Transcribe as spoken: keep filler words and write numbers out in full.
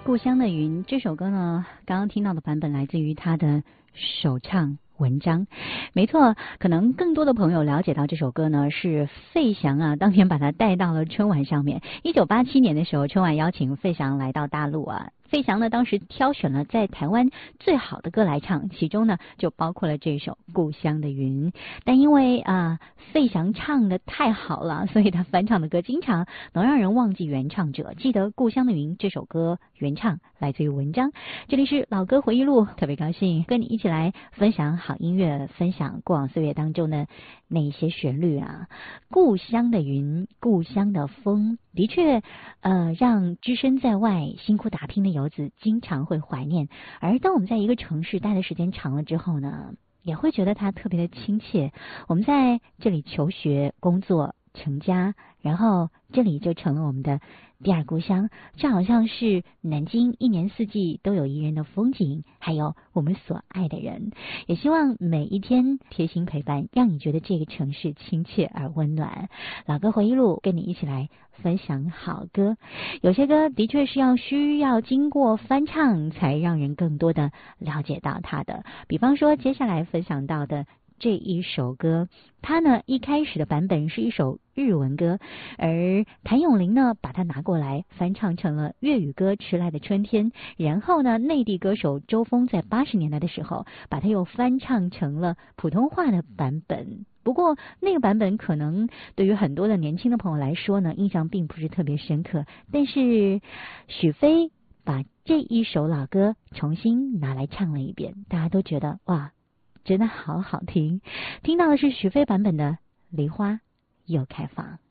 故乡的云这首歌呢，刚刚听到的版本来自于他的首唱文章。没错，可能更多的朋友了解到这首歌呢，是费翔啊当年把它带到了春晚上面。一九八七年的时候，春晚邀请费翔来到大陆啊，费翔呢当时挑选了在台湾最好的歌来唱，其中呢就包括了这首《故乡的云》。但因为啊费翔唱的太好了，所以他翻唱的歌经常能让人忘记原唱者。记得《故乡的云》这首歌原唱来自于文章。这里是老歌回忆录，特别高兴跟你一起来分享好音乐，分享过往岁月当中的那一些旋律啊。故乡的云，故乡的风，的确呃让只身在外辛苦打拼的游子经常会怀念。而当我们在一个城市待的时间长了之后呢，也会觉得它特别的亲切。我们在这里求学、工作、成家，然后这里就成了我们的第二故乡。这好像是南京一年四季都有宜人的风景，还有我们所爱的人。也希望每一天贴心陪伴，让你觉得这个城市亲切而温暖。老歌回忆录跟你一起来分享好歌。有些歌的确是要需要经过翻唱才让人更多的了解到它的。比方说接下来分享到的这一首歌，它呢一开始的版本是一首日文歌，而谭咏麟呢把它拿过来翻唱成了粤语歌《迟来的春天》，然后呢内地歌手周峰在八十年代的时候把它又翻唱成了普通话的版本。不过那个版本可能对于很多的年轻的朋友来说呢，印象并不是特别深刻，但是许飞把这一首老歌重新拿来唱了一遍，大家都觉得哇真的好好听。听到的是许飞版本的《梨花又开放》。